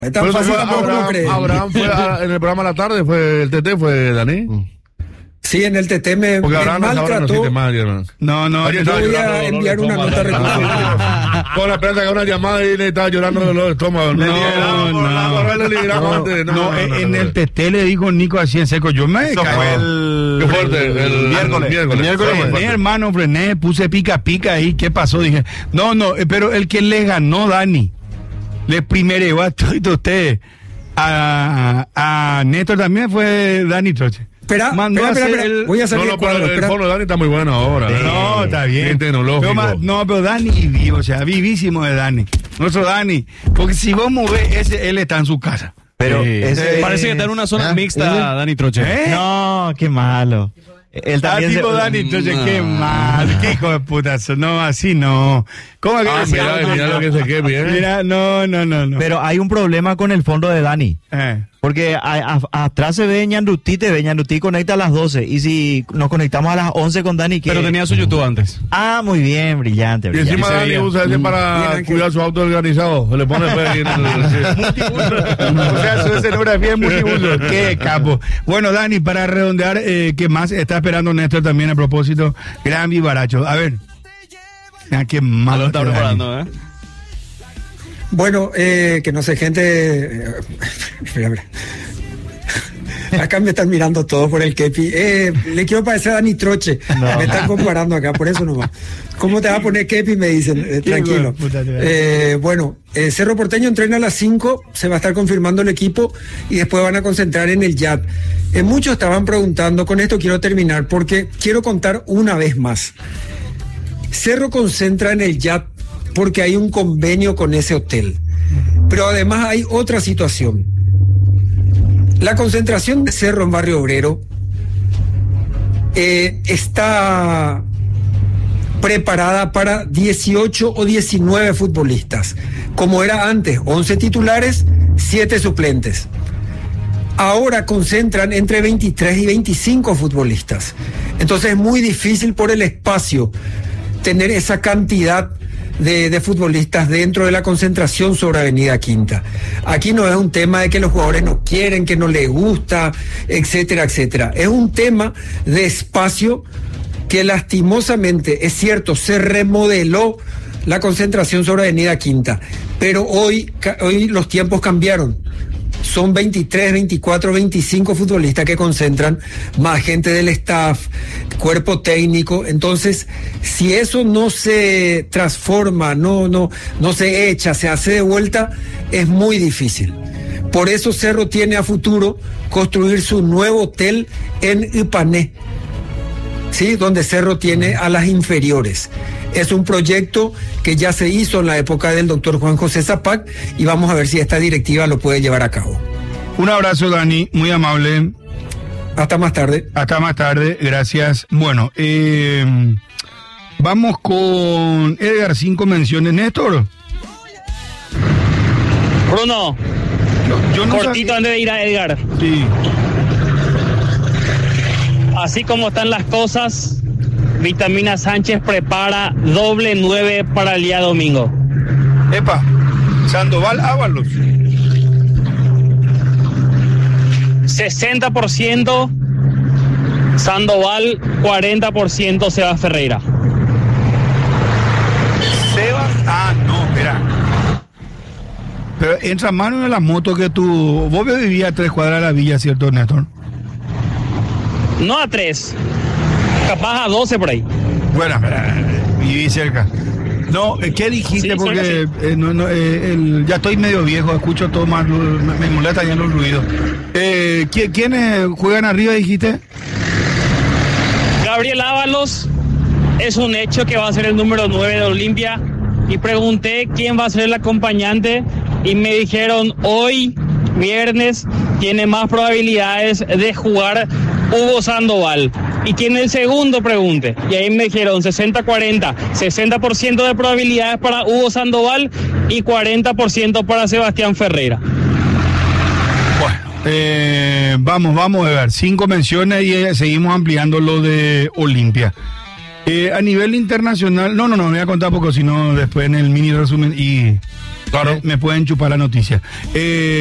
Es tan fácil tampoco lo crees. Abraham fue en el programa de la tarde, fue el TT, fue Dani. Sí, en el TT me maltrató. No, yo voy a enviar una nota recursiva. Con la prensa que una llamada y le estaba llorando de los estómagos. No, en el TT le dijo Nico así en seco, yo me caí. Qué fuerte, el miércoles. Mi hermano frené, puse pica ahí, ¿qué pasó? Dije, no, pero el que le ganó, Dani, le primereó a todos ustedes. A Néstor también fue Dani Troche. Espera. Voy a salir el fono de Dani está muy bueno ahora. No, está bien. Bien tecnológico. Pero Dani vivo, o sea, vivísimo de Dani. Nuestro Dani. Porque si vos movés, él está en su casa. Pero parece que está en una zona mixta, Dani Troche. No, qué malo. Él también tipo Dani Troche, qué mal, qué hijo de puta. No, así no. ¿Cómo que mira lo que se quede bien. Mira, no. Pero hay un problema con el fondo de Dani. Porque atrás se ve Ñandutí, Ñandutí conecta a las 12. Y si nos conectamos a las 11 con Dani, ¿qué? Pero tenía su YouTube antes. Ah, muy bien, brillante. Y encima Dani usa ese para cuidar su auto organizado. Se le pone ahí en el... O sea, su escenografía es multiuso. Qué capo. Bueno, Dani, para redondear, ¿qué más está esperando Néstor también a propósito? Gran vivaracho. A ver. Qué malo. Lo está preparando, Bueno, que no sé, gente... Espera. Acá me están mirando todos por el Kepi. Le quiero parecer a Dani Troche. No. Me están comparando acá, por eso nomás. ¿Cómo te va a poner Kepi? Me dicen. Tranquilo. Bueno, Cerro Porteño entrena a las 5. Se va a estar confirmando el equipo y después van a concentrar en el YAT. Muchos estaban preguntando, con esto quiero terminar, porque quiero contar una vez más. Cerro concentra en el YAT porque hay un convenio con ese hotel. Pero además hay otra situación. La concentración de Cerro en Barrio Obrero está preparada para 18 o 19 futbolistas, como era antes, 11 titulares, 7 suplentes. Ahora concentran entre 23 y 25 futbolistas. Entonces es muy difícil por el espacio tener esa cantidad de futbolistas dentro de la concentración sobre Avenida Quinta. Aquí no es un tema de que los jugadores no quieren, que no les gusta, etcétera, etcétera. Es un tema de espacio que lastimosamente, es cierto, se remodeló la concentración sobre Avenida Quinta, pero hoy los tiempos cambiaron. Son 23, 24, 25 futbolistas que concentran, más gente del staff, cuerpo técnico. Entonces, si eso no se transforma, no se echa, se hace de vuelta, es muy difícil. Por eso Cerro tiene a futuro construir su nuevo hotel en Ipané, ¿sí? Donde Cerro tiene a las inferiores. Es un proyecto que ya se hizo en la época del doctor Juan José Zapac y vamos a ver si esta directiva lo puede llevar a cabo. Un abrazo, Dani, muy amable. Hasta más tarde. Hasta más tarde, gracias. Bueno, vamos con Edgar, 5 menciones. Néstor. Bruno, yo no cortito antes de ir a Edgar. Sí. Así como están las cosas, Vitamina Sánchez prepara doble 9 para el día domingo. Epa, Sandoval Ábalos. 60% Sandoval, 40% Sebas Ferreira. No, espera. Pero entra mano en la moto que tú... Vos vivías a 3 cuadras de la villa, ¿cierto, Néstor? No a 3, capaz a 12 por ahí. Bueno, viví cerca. No, ¿qué dijiste? Sí, porque ya estoy medio viejo, escucho todo más, me molesta ya los ruidos. ¿Quiénes juegan arriba, dijiste? Gabriel Ábalos, es un hecho que va a ser el número 9 de Olimpia. Y pregunté quién va a ser el acompañante y me dijeron hoy, viernes, tiene más probabilidades de jugar Hugo Sandoval. ¿Y quién es el segundo? Pregunte. Y ahí me dijeron 60-40, 60% de probabilidades para Hugo Sandoval y 40% para Sebastián Ferreira. Bueno, vamos a ver, 5 menciones y seguimos ampliando lo de Olimpia. A nivel internacional, no, me voy a contar poco, sino después en el mini resumen y Claro. Me pueden chupar la noticia.